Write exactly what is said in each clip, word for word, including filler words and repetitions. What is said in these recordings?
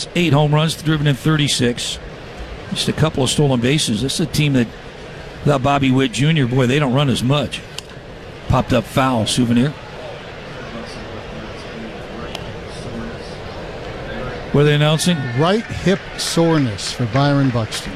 hits, eight home runs, driven in thirty-six. Just a couple of stolen bases. This is a team that, without Bobby Witt Junior, boy, they don't run as much. Popped up foul, Souvenir. What are they announcing? Right hip soreness for Byron Buxton.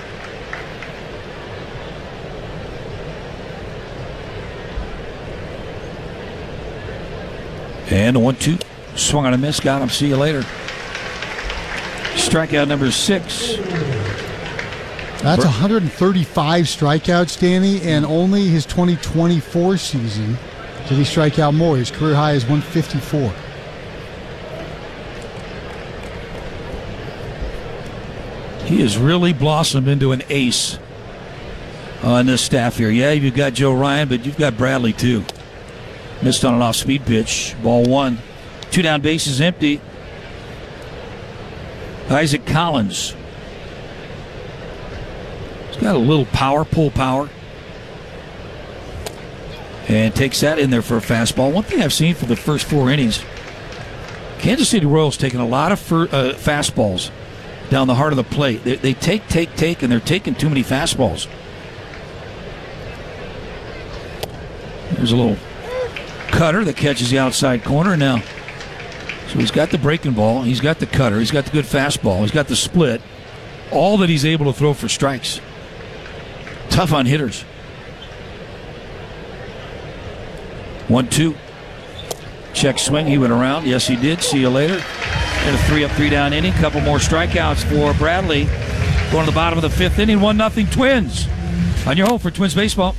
And a one two. Swung on a miss. Got him. See you later. Strikeout number six. That's one hundred thirty-five strikeouts, Danny, and only his twenty twenty-four season did he strike out more. His career high is one fifty-four. He has really blossomed into an ace on this staff here. Yeah, you've got Joe Ryan, but you've got Bradley, too. Missed on an off-speed pitch. Ball one. Two down, bases empty. Isaac Collins. He's got a little power, pull power. And takes that in there for a fastball. One thing I've seen for the first four innings, Kansas City Royals taking a lot of fir- uh, fastballs down the heart of the plate. They, they take, take, take, and they're taking too many fastballs. There's a little cutter that catches the outside corner now. So he's got the breaking ball, he's got the cutter, he's got the good fastball, he's got the split. All that he's able to throw for strikes. Tough on hitters. One two. Check swing, he went around. Yes, he did. See you later. And a three up, three down inning. Couple more strikeouts for Bradley. Going to the bottom of the fifth inning. One nothing Twins. On your home for Twins baseball.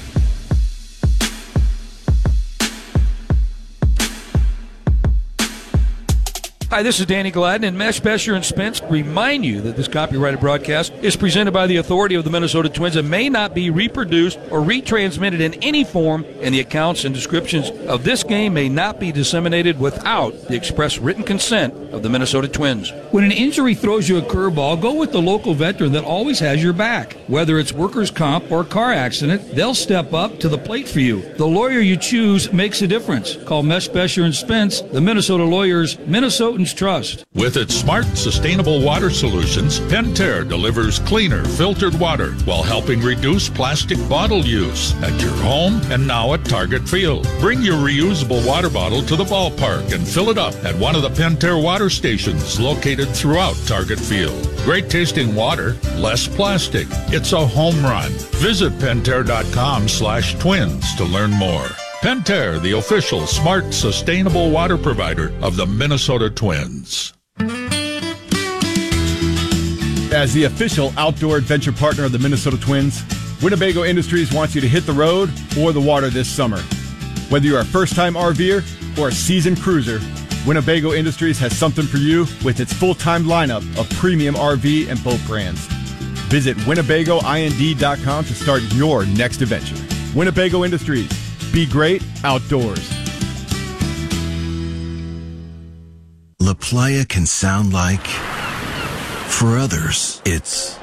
Hi, this is Danny Gladden, and Mesh, Besher, and Spence remind you that this copyrighted broadcast is presented by the authority of the Minnesota Twins and may not be reproduced or retransmitted in any form, and the accounts and descriptions of this game may not be disseminated without the express written consent of the Minnesota Twins. When an injury throws you a curveball, go with the local veteran that always has your back. Whether it's workers' comp or car accident, they'll step up to the plate for you. The lawyer you choose makes a difference. Call Mesh, Besher, and Spence, the Minnesota lawyers, Minnesotans trust. With its smart, sustainable water solutions, Pentair delivers cleaner, filtered water while helping reduce plastic bottle use at your home and now at Target Field. Bring your reusable water bottle to the ballpark and fill it up at one of the Pentair water stations located throughout Target Field. Great tasting water, less plastic. It's a home run. Visit Pentair.com slash twins to learn more. Pentair, the official smart, sustainable water provider of the Minnesota Twins. As the official outdoor adventure partner of the Minnesota Twins, Winnebago Industries wants you to hit the road or the water this summer. Whether you're a first-time RVer or a seasoned cruiser, Winnebago Industries has something for you with its full-time lineup of premium R V and boat brands. Visit Winnebago I N D dot com to start your next adventure. Winnebago Industries. Be great outdoors. La Playa can sound like, for others, it's,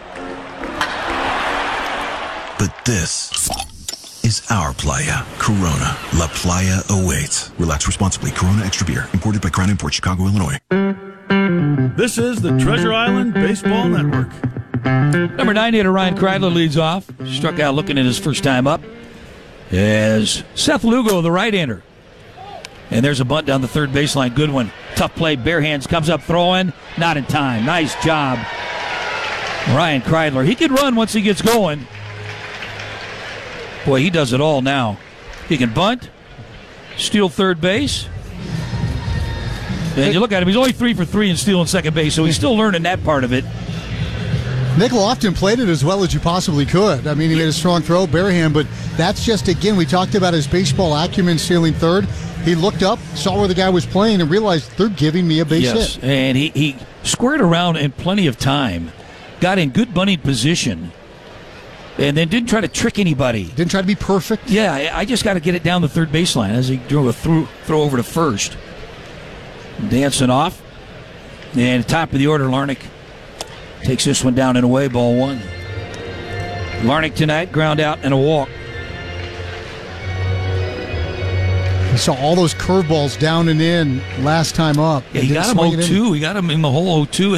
but this is our playa. Corona. La Playa awaits. Relax responsibly. Corona Extra Beer. Imported by Crown Imports, Chicago, Illinois. This is the Treasure Island Baseball Network. Number nine hitter Ryan Kreidler leads off. Struck out looking at his first time up. As Seth Lugo, the right-hander. And there's a bunt down the third baseline. Good one. Tough play. Bare hands. Comes up throwing. Not in time. Nice job. Ryan Kreidler. He can run once he gets going. Boy, he does it all now. He can bunt, steal third base. And you look at him, he's only three for three in stealing second base, so he's still learning that part of it. Nick Lofton played it as well as you possibly could. I mean, he made a strong throw, bare hand, but that's just, again, we talked about his baseball acumen stealing third. He looked up, saw where the guy was playing, and realized they're giving me a base yes, hit. And he, he squared around in plenty of time, got in good bunting position, and then didn't try to trick anybody. Didn't try to be perfect. Yeah, I, I just got to get it down the third baseline as he drew a through, throw over to first. Dancing off. And top of the order, Larnach takes this one down and away, ball one. Larnach tonight, ground out and a walk. He saw all those curveballs down and in last time up. Yeah, he got him oh two. He got him in the whole oh two.